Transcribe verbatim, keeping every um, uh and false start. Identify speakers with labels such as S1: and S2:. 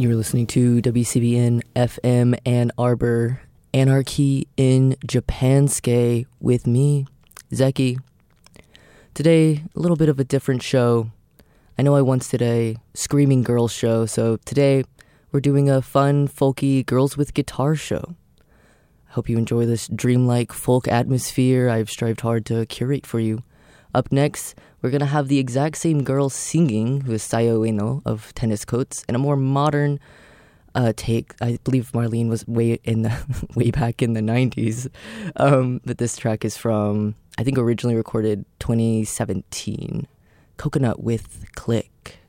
S1: You're listening to W C B N F M Ann Arbor, Anarchy in Japanske with me, Zeki. Today, a little bit of a different show. I know I once did a Screaming Girls show, so today we're doing a fun, folky Girls with Guitar show. I hope you enjoy this dreamlike folk atmosphere I've strived hard to curate for you. Up next, we're going to have the exact same girl singing with Sayo Ueno of Tennis Coats and a more modern uh, take. I believe Marlene was way in the way back in the nineties. Um, but this track is from, I think, originally recorded twenty seventeen. Coconut with Click.